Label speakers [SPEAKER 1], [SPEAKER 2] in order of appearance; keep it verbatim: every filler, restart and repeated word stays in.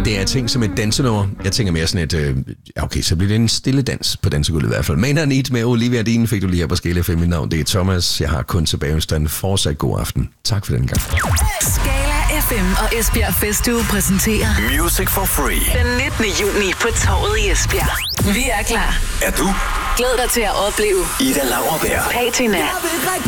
[SPEAKER 1] det er ting som et dansenummer. Jeg tænker mere sådan et, øh, okay, så bliver det en stille dans på dansegulvet i hvert fald. Man and Eat med Olivia Dean fik du lige her på Skala F M. Mit navn, det er Thomas. Jeg har kun tilbage hos den. Fortsat god aften. Tak for den gang.
[SPEAKER 2] Skala F M og Esbjerg Festuge præsenterer
[SPEAKER 3] Music for Free
[SPEAKER 2] den nittende juni på Torvet i Esbjerg. Vi er klar.
[SPEAKER 3] Er du?
[SPEAKER 2] Glæd dig til at opleve
[SPEAKER 3] Ida Lauerberg,
[SPEAKER 2] Patina,